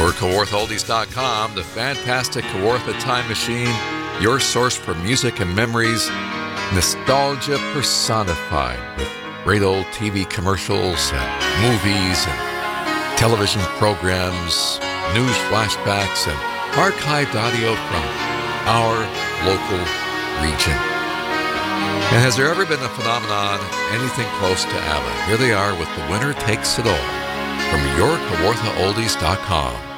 Your KawarthaOldies.com, the fantastic Kawartha Time Machine, your source for music and memories, nostalgia personified with great old TV commercials and movies and television programs, news flashbacks, and archived audio from our local region. And has there ever been a phenomenon anything close to ABBA? Here they are with The Winner Takes It All from YourKawarthaOldies.com.